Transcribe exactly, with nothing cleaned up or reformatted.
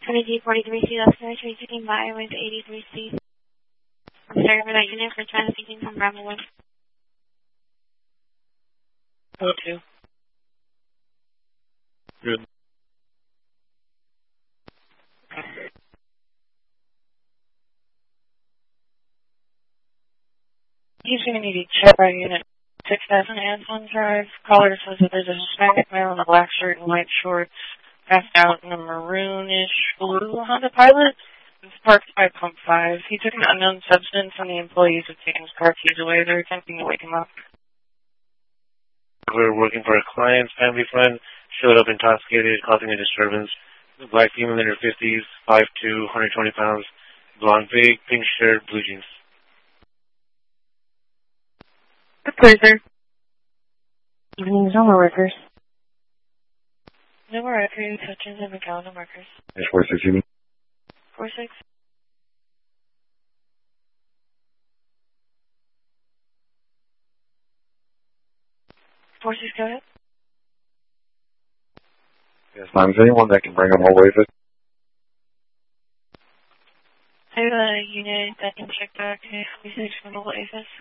twenty-three forty-three C, left side, train taking by with eighty-three C. I'm sorry for that unit for trying to speaking from Bravo one. Hello, two. Good. He's going to need to check our unit six thousand Anton Drive. Caller says that there's a Hispanic male in a black shirt and white shorts passed out in a maroonish blue Honda Pilot. It's parked by pump five. He took an unknown substance and the employees have taken his car keys away. They're attempting to wake him up. We're working for a client's family friend. Showed up intoxicated, causing a disturbance. The black female in her fifties, five two, one hundred twenty pounds, blonde wig, pink shirt, blue jeans. Good pleasure. Evening, Zoma workers. No more records, Hutchins and McAllen workers. Yes, four six, you mean? Four six. Four six, go ahead. Yes, ma'am. Is anyone that can bring them all with it? I have a unit that can check back to forty-six from Mobile A F I S.